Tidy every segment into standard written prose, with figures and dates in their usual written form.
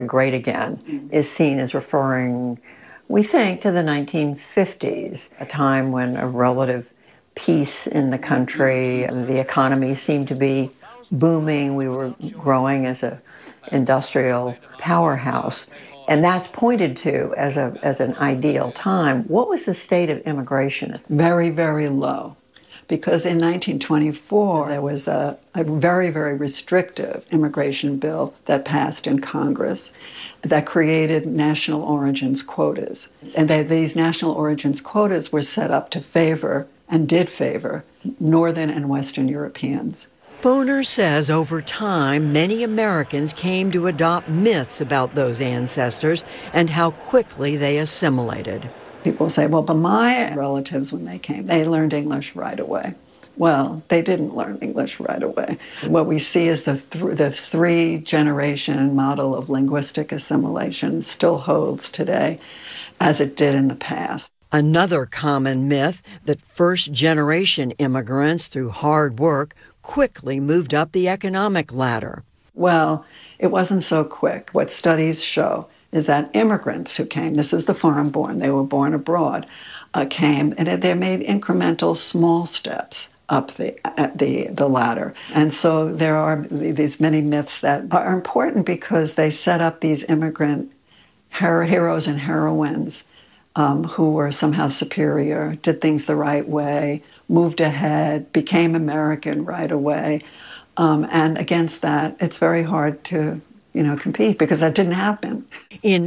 great again is seen as referring, we think, to the 1950s, a time when a relative peace in the country, the economy seemed to be booming, we were growing as an industrial powerhouse. And that's pointed to as an ideal time. What was the state of immigration? Very, very low. Because in 1924, there was a very, very restrictive immigration bill that passed in Congress that created national origins quotas. And these national origins quotas were set up to favor, and did favor, Northern and Western Europeans. Foner says over time, many Americans came to adopt myths about those ancestors and how quickly they assimilated. People say, well, but my relatives, when they came, they learned English right away. Well, they didn't learn English right away. What we see is the three-generation model of linguistic assimilation still holds today as it did in the past. Another common myth that first-generation immigrants, through hard work, quickly moved up the economic ladder. Well, it wasn't so quick. What studies show is that immigrants who came, this is the foreign-born, they were born abroad, came, and they made incremental small steps up the ladder. And so there are these many myths that are important because they set up these immigrant heroes and heroines who were somehow superior, did things the right way, moved ahead, became American right away. And against that, it's very hard to compete because that didn't happen. In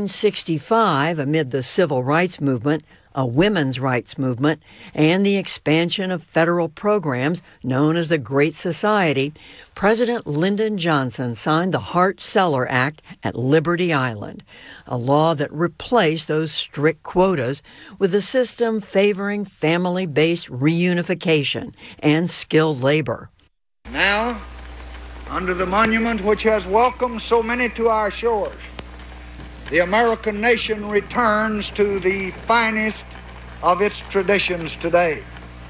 1965, amid the civil rights movement, a women's rights movement, and the expansion of federal programs known as the Great Society, President Lyndon Johnson signed the Hart-Celler Act at Liberty Island, a law that replaced those strict quotas with a system favoring family-based reunification and skilled labor. Now, under the monument which has welcomed so many to our shores, the American nation returns to the finest of its traditions today.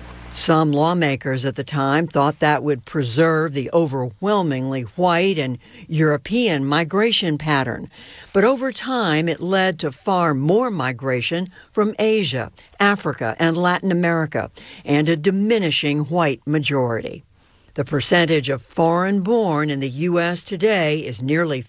Some lawmakers at the time thought that would preserve the overwhelmingly white and European migration pattern. But over time, it led to far more migration from Asia, Africa, and Latin America, and a diminishing white majority. The percentage of foreign-born in the U.S. today is nearly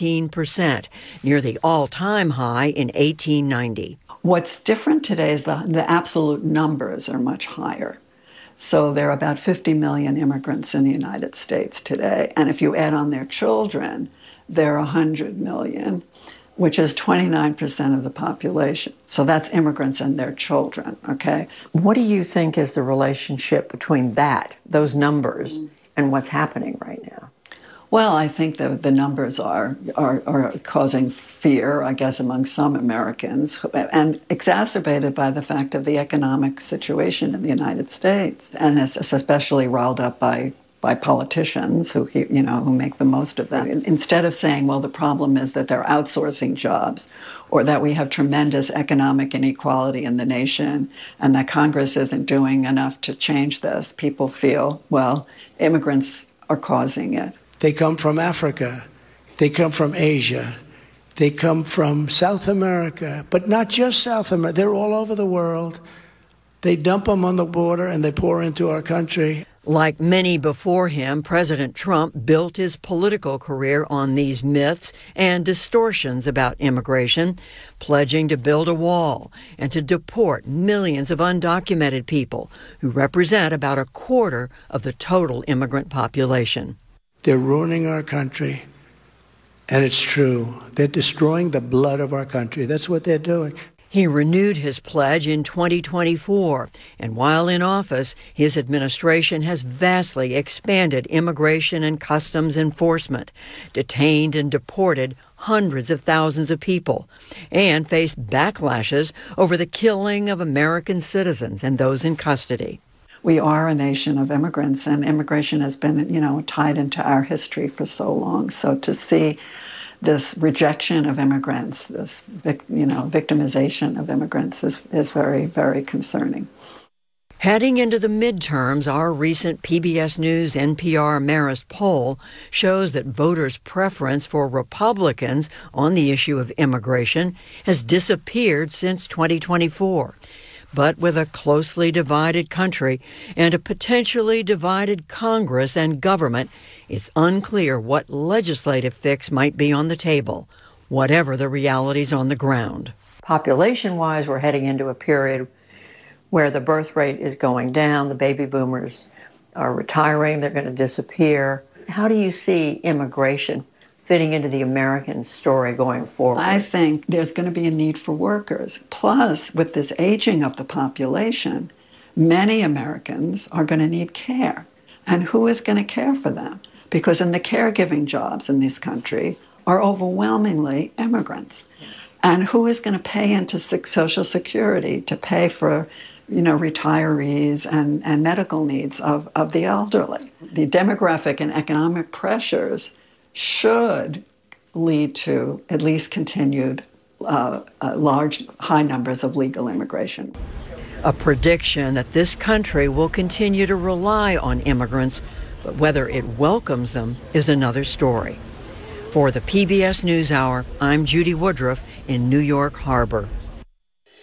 15%, near the all-time high in 1890. What's different today is the absolute numbers are much higher. So there are about 50 million immigrants in the United States today. And if you add on their children, there are 100 million, which is 29% of the population. So that's immigrants and their children, okay? What do you think is the relationship between those numbers, and what's happening right now? Well, I think the numbers are causing fear, I guess, among some Americans, and exacerbated by the fact of the economic situation in the United States. And it's especially riled up by politicians who make the most of that. Instead of saying, well, the problem is that they're outsourcing jobs, or that we have tremendous economic inequality in the nation, and that Congress isn't doing enough to change this, people feel, well, immigrants are causing it. They come from Africa. They come from Asia. They come from South America, but not just South America. They're all over the world. They dump them on the border and they pour into our country. Like many before him, President Trump built his political career on these myths and distortions about immigration, pledging to build a wall and to deport millions of undocumented people who represent about a quarter of the total immigrant population. They're ruining our country, and it's true. They're destroying the blood of our country. That's what they're doing. He renewed his pledge in 2024, and while in office, his administration has vastly expanded immigration and customs enforcement, detained and deported hundreds of thousands of people, and faced backlashes over the killing of American citizens and those in custody. We are a nation of immigrants, and immigration has been, tied into our history for so long. So to see this rejection of immigrants, this, victimization of immigrants is very, very concerning. Heading into the midterms, our recent PBS News NPR Marist poll shows that voters' preference for Republicans on the issue of immigration has disappeared since 2024. But with a closely divided country and a potentially divided Congress and government, it's unclear what legislative fix might be on the table, whatever the realities on the ground. Population-wise, we're heading into a period where the birth rate is going down, the baby boomers are retiring, they're going to disappear. How do you see immigration fitting into the American story going forward? I think there's going to be a need for workers. Plus, with this aging of the population, many Americans are going to need care. And who is going to care for them? Because in the caregiving jobs in this country are overwhelmingly immigrants. And who is going to pay into Social Security to pay for retirees and medical needs of the elderly? The demographic and economic pressures should lead to at least continued high numbers of legal immigration. A prediction that this country will continue to rely on immigrants, but whether it welcomes them is another story. For the PBS NewsHour, I'm Judy Woodruff in New York Harbor.